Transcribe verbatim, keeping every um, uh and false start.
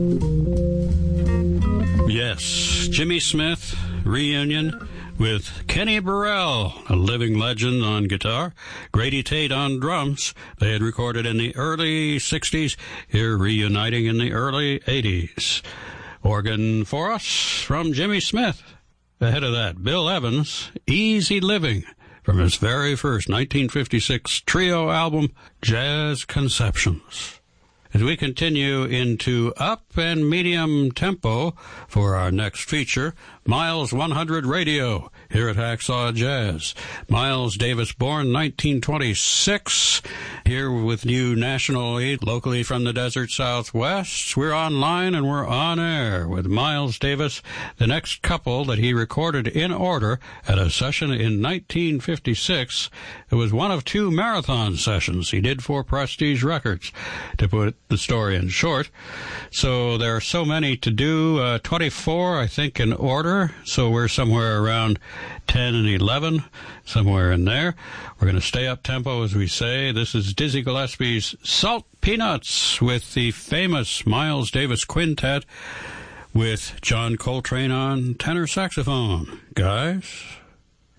Yes, Jimmy Smith reunion with Kenny Burrell, a living legend on guitar, Grady Tate on drums. They had recorded in the early sixties, here reuniting in the early eighties. Organ for us from Jimmy Smith. Ahead of that, Bill Evans, Easy Living, from his very first nineteen fifty-six trio album, Jazz Conceptions. As we continue into up and medium tempo for our next feature, Miles one hundred Radio, here at Hacksaw Jazz. Miles Davis, born nineteen twenty-six, here with new national aid, locally from the desert Southwest. We're online and we're on air with Miles Davis, the next couple that he recorded in order at a session in nineteen fifty-six. It was one of two marathon sessions he did for Prestige Records, to put the story in short. So there are so many to do, uh, twenty-four, I think, in order. So we're somewhere around ten and eleven, somewhere in there. We're going to stay up tempo, as we say. This is Dizzy Gillespie's Salt Peanuts with the famous Miles Davis Quintet with John Coltrane on tenor saxophone. Guys?